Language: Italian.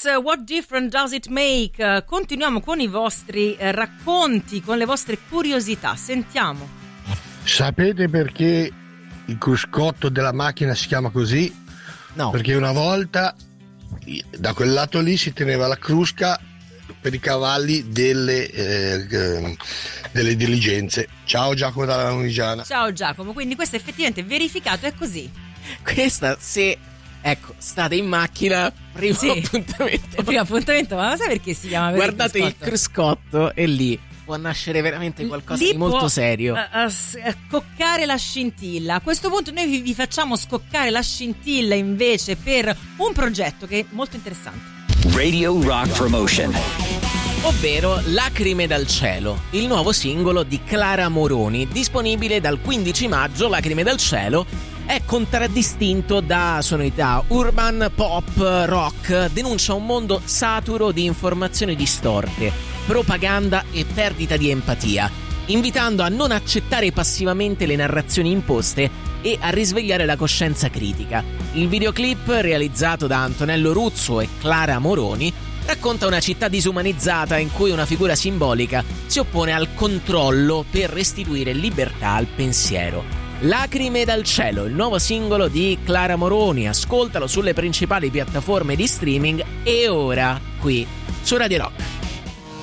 What Difference Does It Make? Continuiamo con i vostri racconti, con le vostre curiosità. Sentiamo. Sapete perché il cruscotto della macchina si chiama così? No. Perché una volta da quel lato lì si teneva la crusca per i cavalli delle diligenze. Ciao Giacomo dalla Lunigiana. Ciao Giacomo, quindi questo effettivamente verificato, è così. Questa, se ecco, state in macchina, primo appuntamento, ma sai perché si chiama? Guardate il cruscotto e lì può nascere veramente qualcosa lì di molto serio. Scoccare la scintilla. A questo punto noi vi facciamo scoccare la scintilla invece per un progetto che è molto interessante. Radio Rock Promotion. Ovvero Lacrime dal cielo, il nuovo singolo di Clara Moroni, disponibile dal 15 maggio. Lacrime dal cielo è contraddistinto da sonorità urban, pop, rock, denuncia un mondo saturo di informazioni distorte, propaganda e perdita di empatia, invitando a non accettare passivamente le narrazioni imposte e a risvegliare la coscienza critica. Il videoclip, realizzato da Antonello Ruzzo e Clara Moroni, racconta una città disumanizzata in cui una figura simbolica si oppone al controllo per restituire libertà al pensiero. Lacrime dal cielo, il nuovo singolo di Clara Moroni. Ascoltalo sulle principali piattaforme di streaming e ora qui su Radio Rock.